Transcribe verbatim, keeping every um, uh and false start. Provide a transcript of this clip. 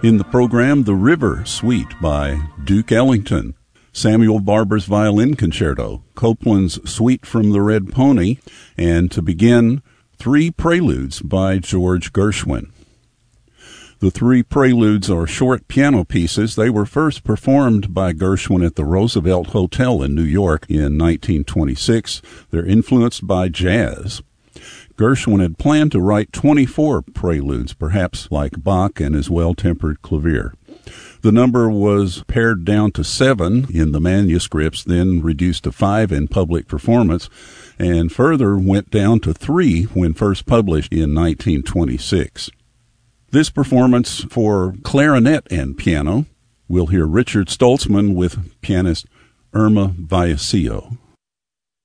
In the program, The River Suite by Duke Ellington, Samuel Barber's Violin Concerto, Copland's Suite from the Red Pony, and to begin, Three Preludes by George Gershwin. The three preludes are short piano pieces. They were first performed by Gershwin at the Roosevelt Hotel in New York in nineteen twenty-six. They're influenced by jazz. Gershwin had planned to write twenty-four preludes, perhaps like Bach and his Well-Tempered Clavier. The number was pared down to seven in the manuscripts, then reduced to five in public performance, and further went down to three when first published in nineteen twenty-six. This performance for clarinet and piano, we'll hear Richard Stoltzman with pianist Irma Vallecillo.